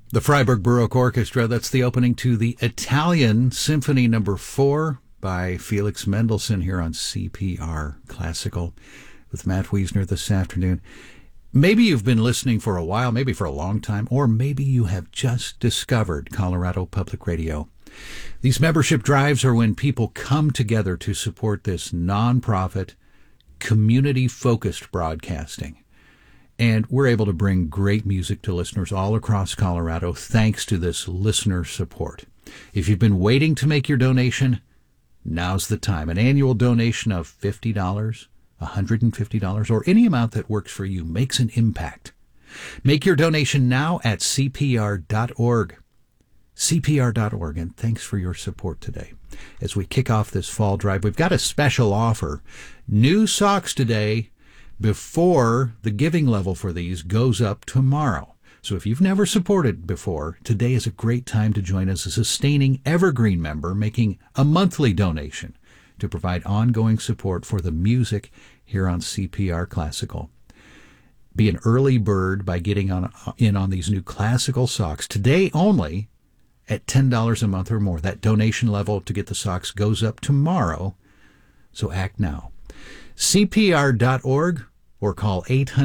The Freiburg Baroque Orchestra, that's the opening to the Italian Symphony No. 4 by Felix Mendelssohn here on CPR Classical with Matt Wiesner this afternoon. Maybe you've been listening for a while, maybe for a long time, or maybe you have just discovered Colorado Public Radio. These membership drives are when people come together to support this nonprofit, community-focused broadcasting. And we're able to bring great music to listeners all across Colorado thanks to this listener support. If you've been waiting to make your donation, now's the time. An annual donation of $50, $150, or any amount that works for you makes an impact. Make your donation now at CPR.org. CPR.org, and thanks for your support today. As we kick off this fall drive, we've got a special offer. New socks today before the giving level for these goes up tomorrow. So if you've never supported before, today is a great time to join as a sustaining Evergreen member, making a monthly donation to provide ongoing support for the music here on CPR Classical. Be an early bird by getting in on these new classical socks. Today only at $10 a month or more. That donation level to get the socks goes up tomorrow, so act now. CPR.org or call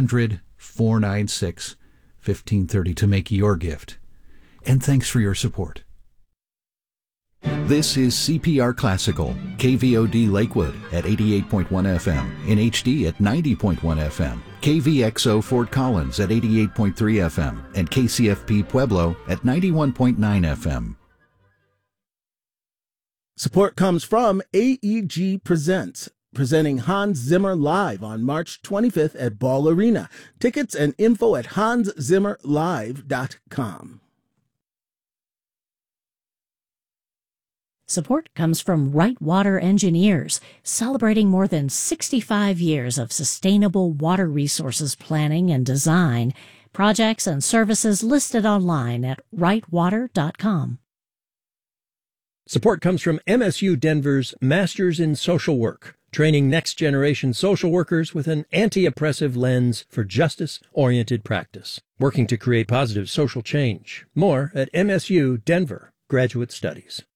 800-496-1530 to make your gift. And thanks for your support. This is CPR Classical, KVOD Lakewood at 88.1 FM, in HD at 90.1 FM, KVXO Fort Collins at 88.3 FM, and KCFP Pueblo at 91.9 FM. Support comes from AEG Presents, presenting Hans Zimmer live on March 25th at Ball Arena. Tickets and info at hanszimmerlive.com. Support comes from Right Water Engineers, celebrating more than 65 years of sustainable water resources planning and design. Projects and services listed online at rightwater.com. Support comes from MSU Denver's Masters in Social Work, training next-generation social workers with an anti-oppressive lens for justice-oriented practice, working to create positive social change. More at MSU Denver Graduate Studies.